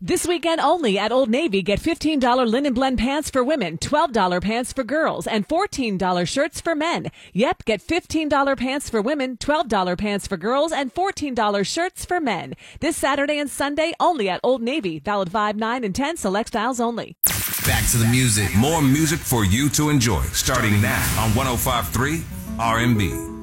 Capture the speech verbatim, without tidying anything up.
This weekend only at Old Navy, get fifteen dollars linen blend pants for women, twelve dollars pants for girls, and fourteen dollars shirts for men. Yep, get fifteen dollars pants for women, twelve dollars pants for girls, and fourteen dollars shirts for men. This Saturday and Sunday only at Old Navy. Valid five, nine, and ten, select styles only. Back to the music. More music for you to enjoy. Starting now on one oh five point three R and B.